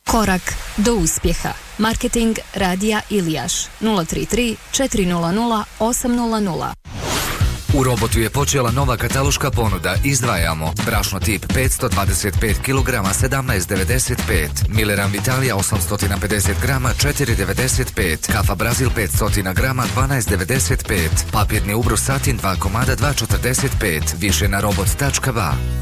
Korak do uspjeha. Marketing Radija Ilijaš 033 400 800. U Robotu je počela nova kataloška ponuda. Izdvajamo brašno tip 525 kg 17,95, Mileran Vitalija 850 g 4,95, kafa Brazil 500 g 12,95, papirni ubrus Satin 2 komada 2,45. Više na robot.ba.